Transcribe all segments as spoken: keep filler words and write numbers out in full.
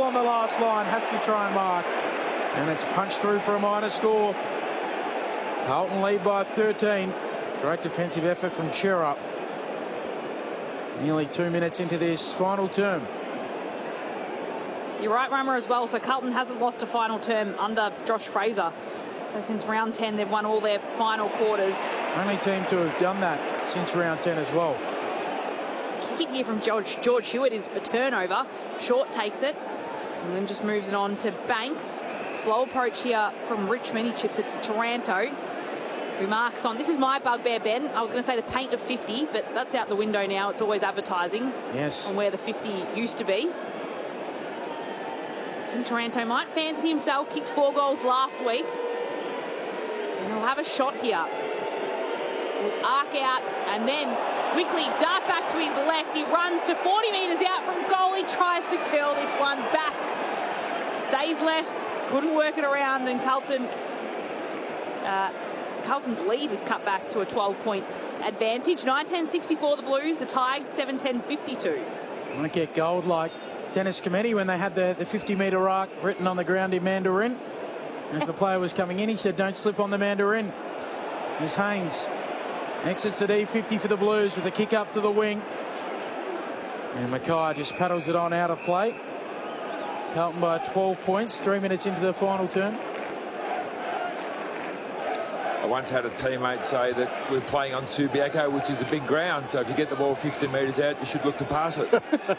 on the last line, has to try and mark. And it's punched through for a minor score. Carlton lead by thirteen. Great defensive effort from Chera. Nearly two minutes into this final term. You're right, Rummer, as well. So Carlton hasn't lost a final term under Josh Fraser. So since round ten, they've won all their final quarters. Only team to have done that since round ten as well. Kick here from George, George Hewitt is a turnover. Short takes it and then just moves it on to Banks. Slow approach here from Richmond. He chips it to Taranto, who marks on. This is my bugbear, Ben. I was going to say the paint of fifty, but that's out the window now. It's always advertising. Yes. On where the fifty used to be. Tim Taranto might fancy himself. Kicked four goals last week. And he'll have a shot here. Will arc out and then quickly dart back to his left. He runs to forty metres out from goal. He tries to curl this one back. Stays left. Couldn't work it around, and Carlton... Uh, Carlton's lead is cut back to a twelve point advantage. nine ten sixty-four the Blues, the Tigers seven ten fifty-two. I want to get gold like Dennis Cometti when they had the, the fifty metre arc written on the ground in Mandarin. As the player was coming in, he said, don't slip on the Mandarin. As Haynes exits the D fifty for the Blues with a kick up to the wing. And Mackay just paddles it on out of play. Carlton by twelve points, three minutes into the final term. I once had a teammate say that we're playing on Subiaco, which is a big ground, so if you get the ball fifty metres out, you should look to pass it.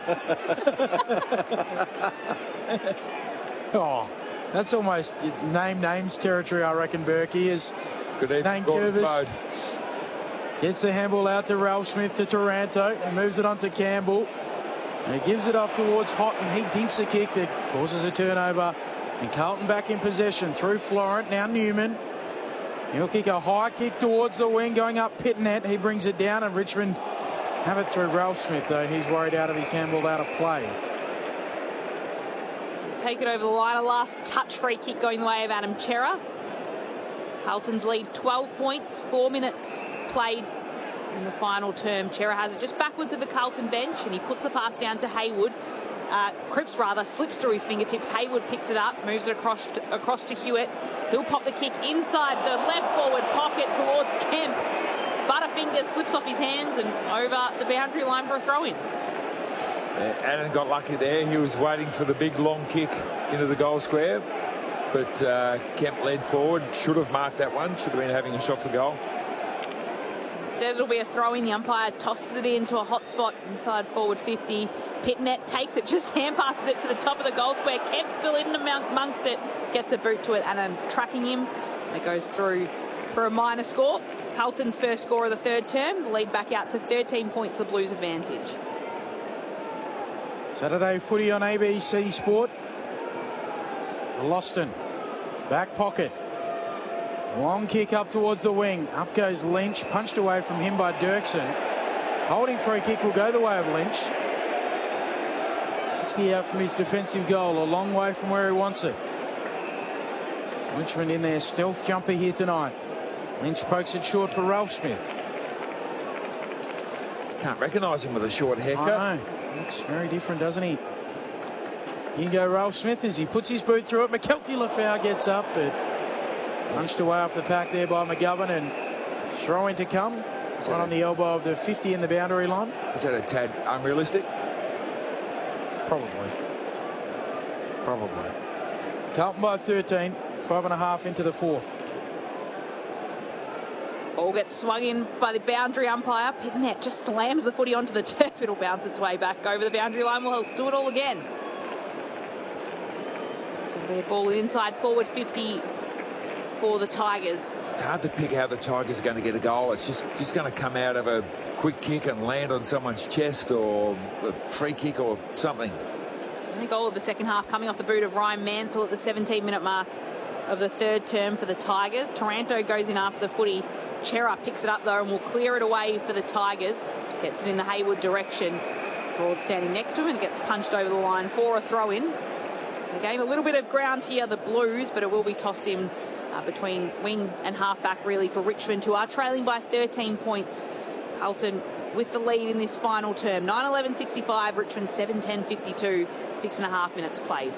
Oh, that's almost name names territory, I reckon, Berkey. Is Good evening, Gordon Curvis. Fode. Gets the handball out to Ralph Smith to Taranto and moves it on to Campbell. And he gives it off towards Hott, and he dinks a kick that causes a turnover. And Carlton back in possession through Florent, now Newman. He'll kick a high kick towards the wing, going up Pitnet. He brings it down, and Richmond have it through Ralph Smith, though. He's worried out of his handball out of play. So take it over the line. A last touch free kick going the way of Adam Chera. Carlton's lead twelve points, four minutes played in the final term. Chera has it just backwards of the Carlton bench, and he puts the pass down to Haywood. Uh, Cripps rather slips through his fingertips. Haywood picks it up, moves it across to, across to Hewitt. He'll pop the kick inside the left forward pocket towards Kemp. Butterfinger slips off his hands and over the boundary line for a throw-in. Yeah, Allen got lucky there. He was waiting for the big long kick into the goal square, but uh, Kemp led forward. Should have marked that one. Should have been having a shot for goal. Instead, it'll be a throw-in. The umpire tosses it into a hot spot inside forward fifty. Pitnet takes it, just hand passes it to the top of the goal square. Kemp still in amongst it, gets a boot to it, and then tracking him. It goes through for a minor score. Carlton's first score of the third term. The lead back out to thirteen points, the Blues' advantage. Saturday footy on A B C Sport. Loston, back pocket. Long kick up towards the wing. Up goes Lynch, punched away from him by Dirksen. Holding free kick will go the way of Lynch. sixty out from his defensive goal, a long way from where he wants it. Richmond in their stealth jumper here tonight. Lynch pokes it short for Ralph Smith. Can't recognise him with a short haircut. I know. Looks very different, doesn't he? You go Ralph Smith as he puts his boot through it. McKelty Lafau gets up, but punched away off the pack there by McGovern, and throw in to come. One on the elbow of the fifty in the boundary line. Is that a tad unrealistic? Probably. Probably. Carlton by thirteen. Five and a half into the fourth. Ball gets swung in by the boundary umpire. Pitnet just slams the footy onto the turf. It'll bounce its way back over the boundary line. We'll do it all again. So their ball inside forward fifty for the Tigers. It's hard to pick how the Tigers are going to get a goal. It's just, just going to come out of a quick kick and land on someone's chest, or a free kick or something. So the goal of the second half coming off the boot of Ryan Mansell at the seventeen minute mark of the third term for the Tigers. Taranto goes in after the footy. Chera picks it up though and will clear it away for the Tigers. Gets it in the Haywood direction. Broad standing next to him, and it gets punched over the line for a throw-in. So they gain a little bit of ground here, the Blues, but it will be tossed in uh, between wing and halfback really for Richmond, who are trailing by thirteen points. Carlton with the lead in this final term. nine eleven sixty-five, Richmond seven ten fifty-two, six and a half minutes played.